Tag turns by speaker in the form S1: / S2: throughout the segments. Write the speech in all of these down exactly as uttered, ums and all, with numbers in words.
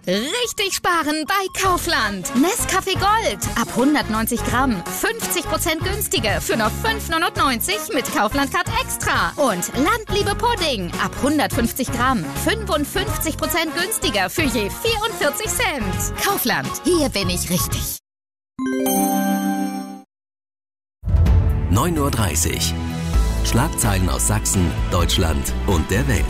S1: Richtig sparen bei Kaufland. Nescafé Gold ab hundertneunzig Gramm. fünfzig Prozent günstiger für nur fünf neunundneunzig mit Kaufland Card Extra. Und Landliebe Pudding ab hundertfünfzig Gramm. fünfundfünfzig Prozent günstiger für je vierundvierzig Cent. Kaufland, hier bin ich richtig.
S2: neun Uhr dreißig. Schlagzeilen aus Sachsen, Deutschland und der Welt.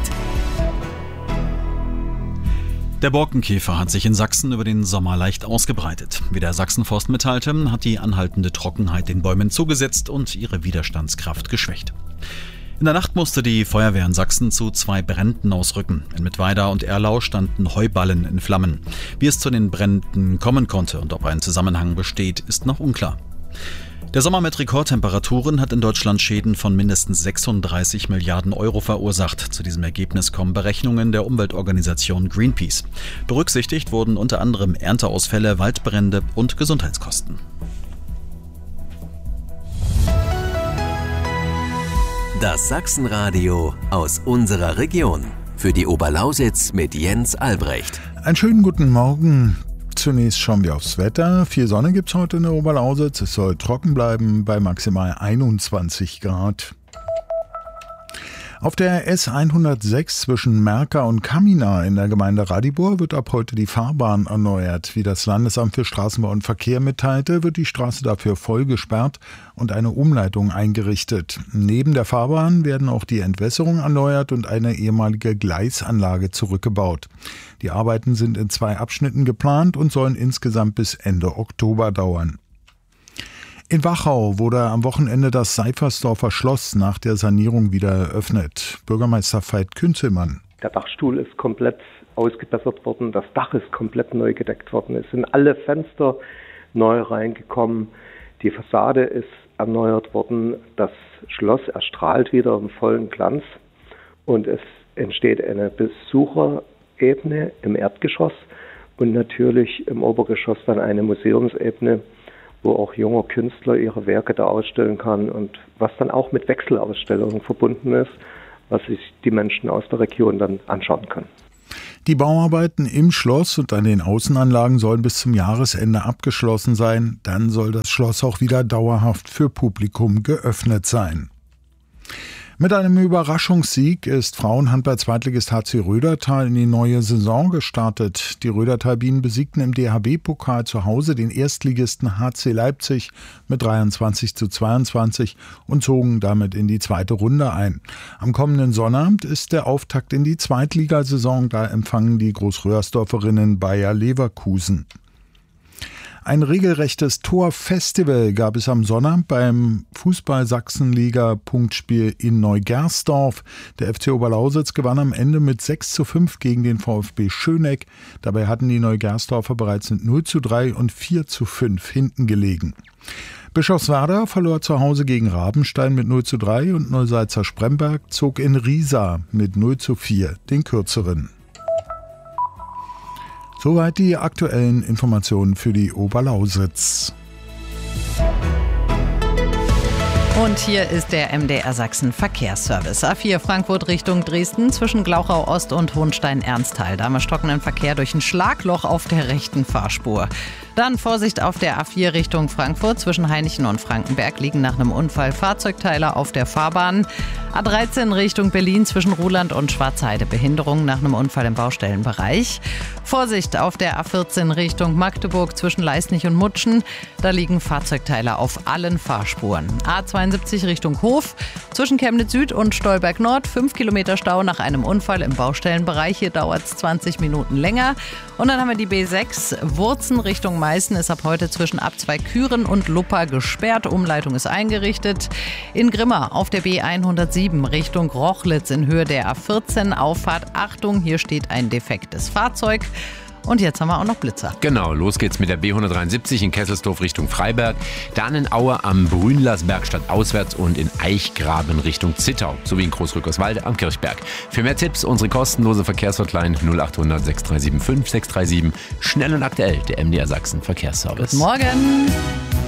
S3: Der Borkenkäfer hat sich in Sachsen über den Sommer leicht ausgebreitet. Wie der Sachsenforst mitteilte, hat die anhaltende Trockenheit den Bäumen zugesetzt und ihre Widerstandskraft geschwächt. In der Nacht musste die Feuerwehr in Sachsen zu zwei Bränden ausrücken. In Mittweida und Erlau standen Heuballen in Flammen. Wie es zu den Bränden kommen konnte und ob ein Zusammenhang besteht, ist noch unklar. Der Sommer mit Rekordtemperaturen hat in Deutschland Schäden von mindestens sechsunddreißig Milliarden Euro verursacht. Zu diesem Ergebnis kommen Berechnungen der Umweltorganisation Greenpeace. Berücksichtigt wurden unter anderem Ernteausfälle, Waldbrände und Gesundheitskosten.
S2: Das Sachsenradio aus unserer Region. Für die Oberlausitz mit Jens Albrecht.
S4: Einen schönen guten Morgen. Zunächst schauen wir aufs Wetter. Viel Sonne gibt es heute in der Oberlausitz. Es soll trocken bleiben bei maximal einundzwanzig Grad. Auf der S hundertsechs zwischen Merka und Kamina in der Gemeinde Radibor wird ab heute die Fahrbahn erneuert. Wie das Landesamt für Straßenbau und Verkehr mitteilte, wird die Straße dafür voll gesperrt und eine Umleitung eingerichtet. Neben der Fahrbahn werden auch die Entwässerung erneuert und eine ehemalige Gleisanlage zurückgebaut. Die Arbeiten sind in zwei Abschnitten geplant und sollen insgesamt bis Ende Oktober dauern. In Wachau wurde am Wochenende das Seifersdorfer Schloss nach der Sanierung wieder eröffnet. Bürgermeister Veit Künzelmann.
S5: Der Dachstuhl ist komplett ausgebessert worden, das Dach ist komplett neu gedeckt worden, es sind alle Fenster neu reingekommen, die Fassade ist erneuert worden, das Schloss erstrahlt wieder im vollen Glanz und es entsteht eine Besucherebene im Erdgeschoss und natürlich im Obergeschoss dann eine Museumsebene, wo auch junger Künstler ihre Werke da ausstellen kann und was dann auch mit Wechselausstellungen verbunden ist, was sich die Menschen aus der Region dann anschauen können.
S4: Die Bauarbeiten im Schloss und an den Außenanlagen sollen bis zum Jahresende abgeschlossen sein. Dann soll das Schloss auch wieder dauerhaft für Publikum geöffnet sein. Mit einem Überraschungssieg ist Frauenhandball-Zweitligist H C Rödertal in die neue Saison gestartet. Die Rödertal-Bienen besiegten im D H B-Pokal zu Hause den Erstligisten H C Leipzig mit dreiundzwanzig zu zweiundzwanzig und zogen damit in die zweite Runde ein. Am kommenden Sonnabend ist der Auftakt in die Zweitligasaison. Da empfangen die Großröhrsdorferinnen Bayer Leverkusen. Ein regelrechtes Torfestival gab es am Sonnabend beim Fußball-Sachsenliga-Punktspiel in Neugersdorf. Der F C Oberlausitz gewann am Ende mit sechs zu fünf gegen den VfB Schöneck. Dabei hatten die Neugersdorfer bereits mit null zu drei und vier zu fünf hinten gelegen. Bischofswerda verlor zu Hause gegen Rabenstein mit null zu drei und Neusalzer Spremberg zog in Riesa mit null zu vier den kürzeren. Soweit die aktuellen Informationen für die Oberlausitz.
S6: Und hier ist der M D R Sachsen Verkehrsservice. A vier Frankfurt Richtung Dresden zwischen Glauchau Ost und Hohenstein-Ernsthal. Da haben wir stockenden Verkehr durch ein Schlagloch auf der rechten Fahrspur. Dann Vorsicht auf der A vier Richtung Frankfurt. Zwischen Hainichen und Frankenberg liegen nach einem Unfall Fahrzeugteile auf der Fahrbahn. A dreizehn Richtung Berlin zwischen Ruhland und Schwarzheide. Behinderung nach einem Unfall im Baustellenbereich. Vorsicht auf der A vierzehn Richtung Magdeburg zwischen Leisnig und Mutschen. Da liegen Fahrzeugteile auf allen Fahrspuren. A zweiundsiebzig Richtung Hof zwischen Chemnitz Süd und Stolberg Nord. fünf Kilometer Stau nach einem Unfall im Baustellenbereich. Hier dauert es zwanzig Minuten länger. Und dann haben wir die B sechs Wurzen Richtung Meißen ist ab heute zwischen Abzweig-Küren und Luppa gesperrt. Umleitung ist eingerichtet. In Grimma auf der B hundertsieben Richtung Rochlitz in Höhe der A vierzehn Auffahrt. Achtung, hier steht ein defektes Fahrzeug. Und jetzt haben wir auch noch Blitzer.
S7: Genau, los geht's mit der B hundertdreiundsiebzig in Kesselsdorf Richtung Freiberg, dann in Aue am Brünlersberg stadtauswärts und in Eichgraben Richtung Zittau, sowie in Großrückerswalde am Kirchberg. Für mehr Tipps unsere kostenlose Verkehrshotline null acht hundert sechs drei sieben fünf sechs drei sieben. Schnell und aktuell der M D R Sachsen Verkehrsservice.
S6: Guten Morgen.